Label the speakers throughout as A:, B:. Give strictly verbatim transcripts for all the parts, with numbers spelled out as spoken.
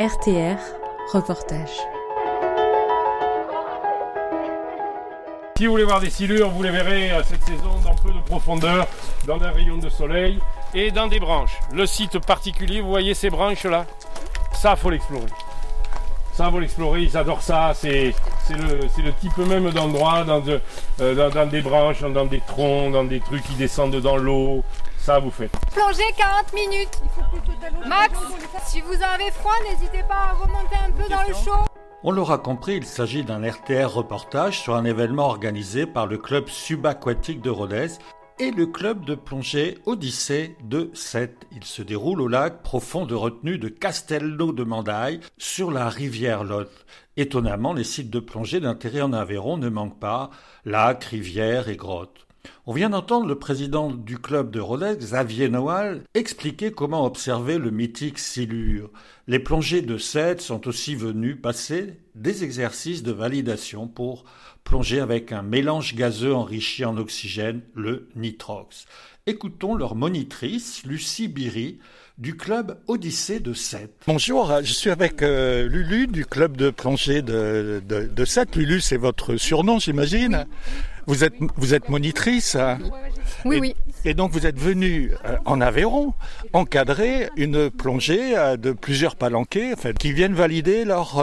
A: R T R, reportage.
B: Si vous voulez voir des silures, vous les verrez à cette saison dans peu de profondeur, dans un rayon de soleil et dans des branches. Le site particulier, vous voyez ces branches-là? Ça, faut l'explorer. Ça, faut l'explorer, ils adorent ça. C'est, c'est, le, c'est le type même d'endroit, dans, de, euh, dans, dans des branches, dans des troncs, dans des trucs qui descendent dans l'eau. Ça, vous faites.
C: Plongez quarante minutes. Max, si vous avez froid, n'hésitez pas à remonter un peu dans le chaud.
D: On l'aura compris, il s'agit d'un R T R reportage sur un événement organisé par le club subaquatique de Rodez et le club de plongée Odyssée de Sète. Il se déroule au lac profond de retenue de Castello de Mandaille sur la rivière Lot. Étonnamment, les sites de plongée d'intérêt en Aveyron ne manquent pas, lacs, rivières et grottes. On vient d'entendre le président du club de Rodez, Xavier Noal, expliquer comment observer le mythique silure. Les plongées de Sète sont aussi venus passer des exercices de validation pour plonger avec un mélange gazeux enrichi en oxygène, le nitrox. Écoutons leur monitrice, Lucie Biry, du club Odyssée de Sète.
E: Bonjour, je suis avec euh, Lulu du club de plongée de, de, de Sète. Lulu, c'est votre surnom, j'imagine. Vous êtes, vous êtes monitrice.
C: Oui,
E: et,
C: oui.
E: Et donc vous êtes venue euh, en Aveyron encadrer une plongée euh, de plusieurs palanquets en fait, qui viennent valider leur,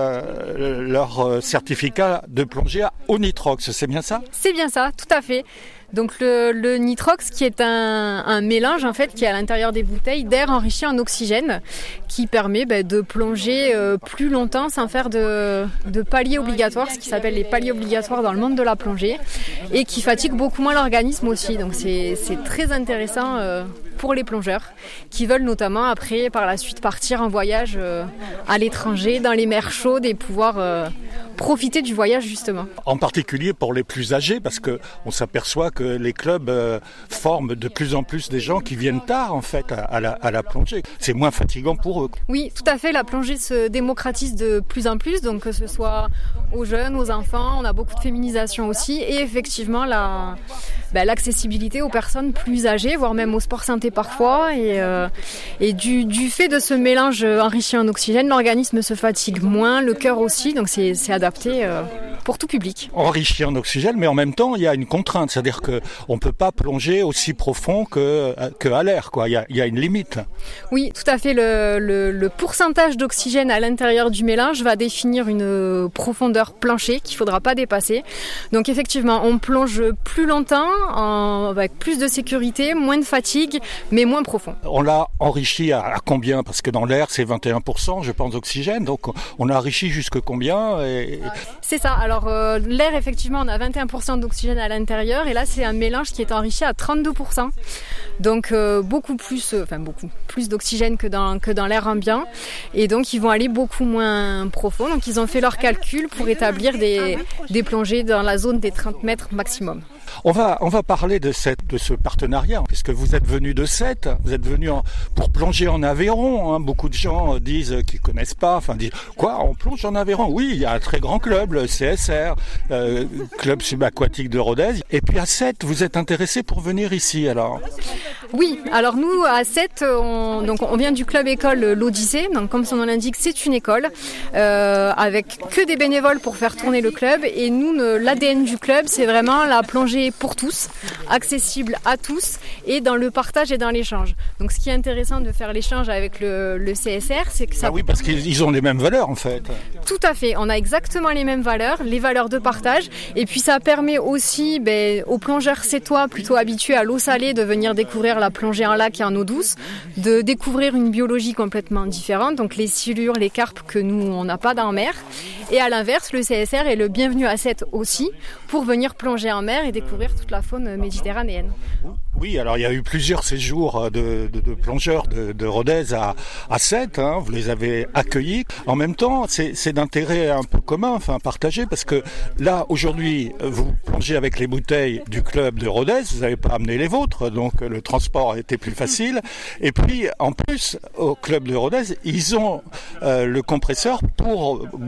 E: euh, leur certificat de plongée au nitrox. C'est bien ça?
C: C'est bien ça, tout à fait. Donc le, le nitrox qui est un, un mélange en fait qui est à l'intérieur des bouteilles d'air enrichi en oxygène qui permet bah, de plonger euh, plus longtemps sans faire de, de paliers obligatoires, ce qui s'appelle les paliers obligatoires dans le monde de la plongée et qui fatigue beaucoup moins l'organisme aussi. Donc c'est, c'est très intéressant euh, pour les plongeurs qui veulent notamment après par la suite partir en voyage euh, à l'étranger dans les mers chaudes et pouvoir euh, profiter du voyage justement.
E: En particulier pour les plus âgés parce que on s'aperçoit que les clubs euh, forment de plus en plus des gens qui viennent tard en fait à, à, la, à la plongée. C'est moins fatigant pour eux.
C: Oui, tout à fait. La plongée se démocratise de plus en plus, donc que ce soit aux jeunes, aux enfants, on a beaucoup de féminisation aussi et effectivement la, bah, l'accessibilité aux personnes plus âgées, voire même au sport santé parfois. Et, euh, et du, du fait de ce mélange enrichi en oxygène, l'organisme se fatigue moins, le cœur aussi, donc c'est, c'est adapté euh, pour tout public.
E: Enrichi en oxygène, mais en même temps, il y a une contrainte, c'est-à-dire qu'on ne peut pas plonger aussi profond que, que à l'air, quoi. Il y a, il y a une limite.
C: Oui, tout à fait. Le, le, le pourcentage d'oxygène à l'intérieur du mélange va définir une profondeur plancher qu'il ne faudra pas dépasser. Donc effectivement, on plonge plus longtemps, en, avec plus de sécurité, moins de fatigue, mais moins profond.
E: On l'a enrichi à, à combien? Parce que dans l'air, c'est vingt et un pour cent, je pense, d'oxygène. Donc on a enrichi jusque combien et...
C: C'est ça. Alors euh, l'air, effectivement, on a vingt et un pour cent d'oxygène à l'intérieur. Et là, c'est un mélange qui est enrichi à trente-deux pour cent. Donc euh, beaucoup plus, euh, enfin beaucoup plus d'oxygène que dans, que dans l'air ambiant. Et donc ils vont aller beaucoup moins profond. Donc ils ont fait leurs calculs pour établir des, des plongées dans la zone des trente mètres maximum.
E: On va, on va parler de, cette, de ce partenariat, puisque vous êtes venu de Sète, vous êtes venu en, pour plonger en Aveyron. Hein. Beaucoup de gens disent qu'ils ne connaissent pas, enfin disent quoi, on plonge en Aveyron? Oui, il y a un très grand club, le C S R, euh, club subaquatique de Rodez. Et puis à Sète, vous êtes intéressé pour venir ici alors?
C: Oui, alors nous à Sète, on, donc on vient du club école l'Odyssée, donc comme son nom l'indique, c'est une école euh, avec que des bénévoles pour faire tourner le club. Et nous, l'A D N du club, c'est vraiment la plongée pour tous, accessible à tous et dans le partage et dans l'échange. Donc ce qui est intéressant de faire l'échange avec le, le C S R, c'est que ça...
E: Ah oui, parce qu'ils ont les mêmes valeurs en fait.
C: Tout à fait, on a exactement les mêmes valeurs, les valeurs de partage. Et puis ça permet aussi ben, aux plongeurs sétois plutôt habitués à l'eau salée de venir découvrir la plongée en lac et en eau douce, de découvrir une biologie complètement différente, donc les silures, les carpes que nous on n'a pas dans la mer. Et à l'inverse, le C S R est le bienvenu à Sète aussi pour venir plonger en mer et découvrir toute la faune méditerranéenne.
E: Oui, alors il y a eu plusieurs séjours de, de, de plongeurs de, de Rodez à, à Sète, hein, vous les avez accueillis. En même temps, c'est, c'est d'intérêt un peu commun, enfin partagé, parce que là, aujourd'hui, vous plongez avec les bouteilles du club de Rodez, vous n'avez pas amené les vôtres, donc le transport a été plus facile. Et puis, en plus, au club de Rodez, ils ont euh, le compresseur pour gonfler les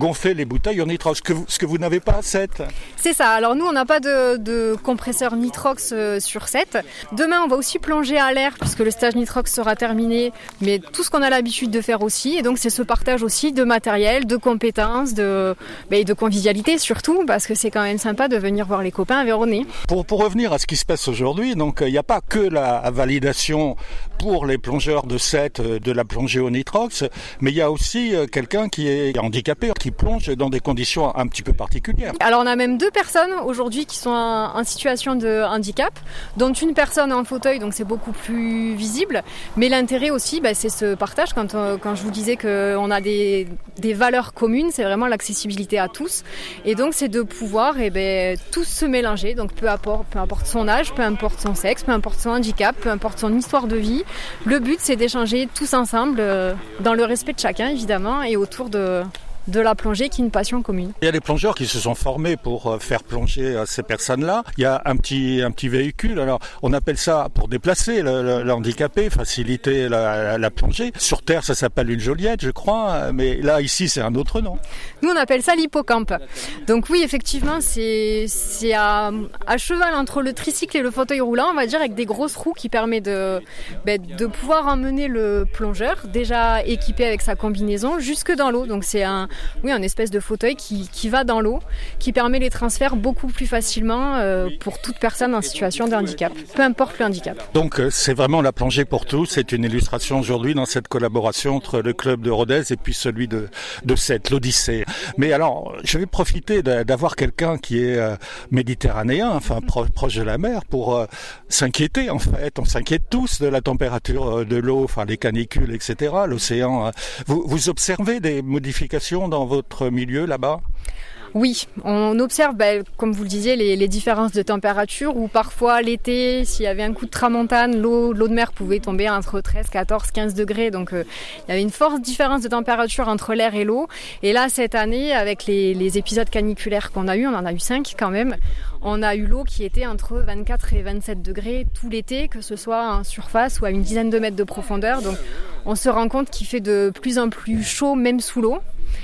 E: bouteilles au nitrox, ce que vous, ce que vous n'avez pas à Sète.
C: C'est ça. Alors nous, on n'a pas de, de compresseur nitrox euh, sur Sète. Demain, on va aussi plonger à l'air puisque le stage nitrox sera terminé, mais tout ce qu'on a l'habitude de faire aussi. Et donc, c'est ce partage aussi de matériel, de compétences, de, bah, de convivialité surtout, parce que c'est quand même sympa de venir voir les copains aveyronnais.
E: Pour, pour revenir à ce qui se passe aujourd'hui, donc il n'y a pas que la validation pour les plongeurs de Sète de la plongée au nitrox, mais il y a aussi quelqu'un qui est handicapé, qui plonge dans des conditions un petit peu particulières.
C: Alors on a même deux personnes aujourd'hui qui sont en, en situation de handicap, dont une personne en fauteuil, donc c'est beaucoup plus visible, mais l'intérêt aussi, bah, c'est ce partage. Quand, on, quand je vous disais qu'on a des, des valeurs communes, c'est vraiment l'accessibilité à tous, et donc c'est de pouvoir eh ben, tous se mélanger, donc peu importe, peu importe son âge, peu importe son sexe, peu importe son handicap, peu importe son histoire de vie. Le but, c'est d'échanger tous ensemble, euh, dans le respect de chacun, évidemment, et autour de, de la plongée, qui est une passion commune.
E: Il y a des plongeurs qui se sont formés pour faire plonger ces personnes-là. Il y a un petit, un petit véhicule, alors on appelle ça, pour déplacer le, le, le handicapé, faciliter la, la plongée. Sur Terre, ça s'appelle une Joliette, je crois, mais là, ici, c'est un autre nom.
C: Nous, on appelle ça l'hippocampe. Donc oui, effectivement, c'est, c'est à, à cheval entre le tricycle et le fauteuil roulant, on va dire, avec des grosses roues qui permettent de, ben, de pouvoir emmener le plongeur, déjà équipé avec sa combinaison, jusque dans l'eau. Donc c'est un, oui, un espèce de fauteuil qui, qui va dans l'eau, qui permet les transferts beaucoup plus facilement euh, pour toute personne en situation de handicap, peu importe le handicap.
E: Donc c'est vraiment la plongée pour tous, c'est une illustration aujourd'hui dans cette collaboration entre le club de Rodez et puis celui de, de Sète, l'Odyssée. Mais alors, je vais profiter d'avoir quelqu'un qui est euh, méditerranéen, enfin pro, proche de la mer, pour euh, s'inquiéter en fait. On s'inquiète tous de la température de l'eau, enfin les canicules, et cetera, l'océan. Vous, vous observez des modifications dans votre milieu là-bas ?
C: Oui, on observe, ben, comme vous le disiez, les, les différences de température où parfois l'été, s'il y avait un coup de tramontane, l'eau, l'eau de mer pouvait tomber entre treize, quatorze, quinze degrés. Donc euh, il y avait une forte différence de température entre l'air et l'eau. Et là, cette année, avec les, les épisodes caniculaires qu'on a eu, on en a eu cinq quand même, on a eu l'eau qui était entre vingt-quatre et vingt-sept degrés tout l'été, que ce soit en surface ou à une dizaine de mètres de profondeur. Donc on se rend compte qu'il fait de plus en plus chaud, même sous l'eau.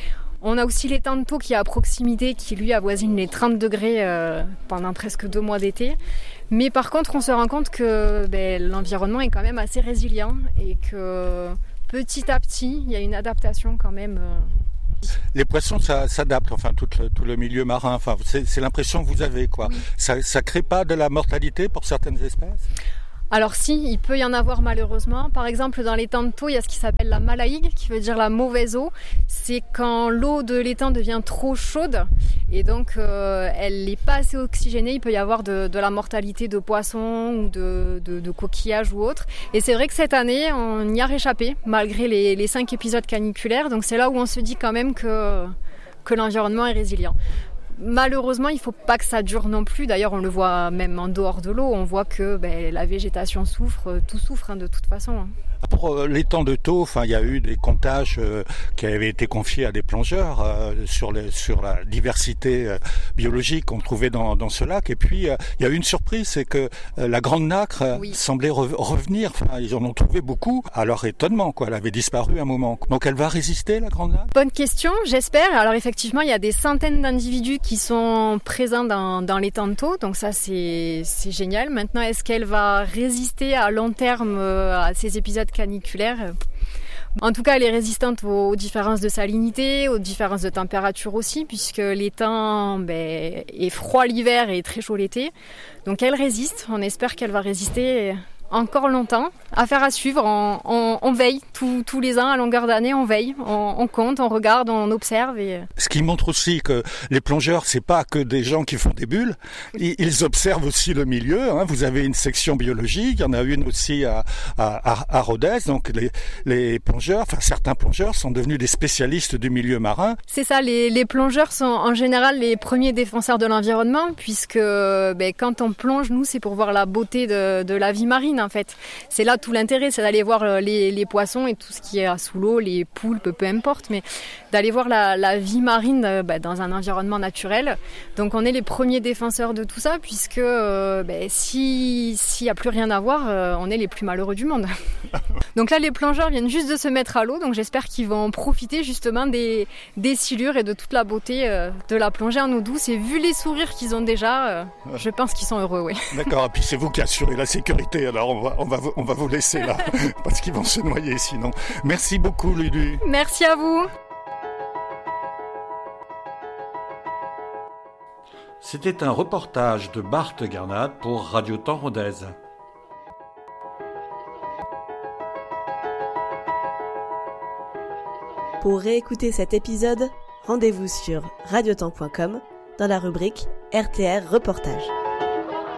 C: On a aussi l'étang de Thau qui est à proximité, qui lui avoisine les trente degrés euh, pendant presque deux mois d'été. Mais par contre, on se rend compte que ben, l'environnement est quand même assez résilient et que petit à petit, il y a une adaptation quand même. Euh...
E: Les poissons ça, s'adaptent, enfin tout le, tout le milieu marin, enfin, c'est, c'est l'impression que vous avez, quoi. Oui. Ça ne crée pas de la mortalité pour certaines espèces ?
C: Alors si, il peut y en avoir malheureusement. Par exemple, dans l'étang de Thau, il y a ce qui s'appelle la malaïgue, qui veut dire la mauvaise eau. C'est quand l'eau de l'étang devient trop chaude et donc euh, elle n'est pas assez oxygénée. Il peut y avoir de, de la mortalité de poissons ou de, de, de coquillages ou autres. Et c'est vrai que cette année, on y a réchappé, malgré les, les cinq épisodes caniculaires. Donc c'est là où on se dit quand même que, que l'environnement est résilient. Malheureusement, il ne faut pas que ça dure non plus. D'ailleurs, on le voit même en dehors de l'eau. On voit que ben, la végétation souffre, tout souffre hein, de toute façon. Hein.
E: Pour euh, l'étang de Thau, enfin, il y a eu des comptages euh, qui avaient été confiés à des plongeurs euh, sur, les, sur la diversité euh, biologique qu'on trouvait dans, dans ce lac. Et puis, euh, il y a eu une surprise, c'est que euh, la grande nacre euh, oui. semblait re- revenir. Enfin, ils en ont trouvé beaucoup. À leur étonnement, quoi. Elle avait disparu à un moment. Donc, elle va résister, la grande nacre ?
C: Bonne question, j'espère. Alors, effectivement, il y a des centaines d'individus qui sont présents dans, dans l'étang de Thau. Donc, ça, c'est, c'est génial. Maintenant, est-ce qu'elle va résister à long terme euh, à ces épisodes caniculaire. En tout cas, elle est résistante aux différences de salinité, aux différences de température aussi, puisque l'étang ben, est froid l'hiver et très chaud l'été. Donc elle résiste, on espère qu'elle va résister encore longtemps. Affaire à suivre, on, on, on veille tous, tous les ans à longueur d'année, on veille, on, on compte, on regarde, on observe. Et...
E: Ce qui montre aussi que les plongeurs, c'est pas que des gens qui font des bulles, ils, ils observent aussi le milieu. Hein. Vous avez une section biologique, il y en a une aussi à, à, à Rodez, donc les, les plongeurs, enfin certains plongeurs sont devenus des spécialistes du milieu marin.
C: C'est ça, les, les plongeurs sont en général les premiers défenseurs de l'environnement, puisque ben, quand on plonge, nous, c'est pour voir la beauté de, de la vie marine. En fait, c'est là tout l'intérêt, c'est d'aller voir les, les poissons et tout ce qui est sous l'eau, les poulpes, peu importe, mais d'aller voir la, la vie marine bah, dans un environnement naturel. Donc on est les premiers défenseurs de tout ça, puisque euh, bah, si s'il n'y a plus rien à voir, euh, on est les plus malheureux du monde. Donc là, les plongeurs viennent juste de se mettre à l'eau, donc j'espère qu'ils vont profiter justement des, des silures et de toute la beauté euh, de la plongée en eau douce. Et vu les sourires qu'ils ont déjà, euh, je pense qu'ils sont heureux, oui.
E: D'accord, et puis c'est vous qui assurez la sécurité, alors on va, on va, on va vous laisser là, parce qu'ils vont se noyer sinon. Merci beaucoup Lulu.
C: Merci à vous.
D: C'était un reportage de Bart Garnat pour Radio Temps Rodez.
F: Pour réécouter cet épisode, rendez-vous sur radiotemps point com dans la rubrique R T R Reportage.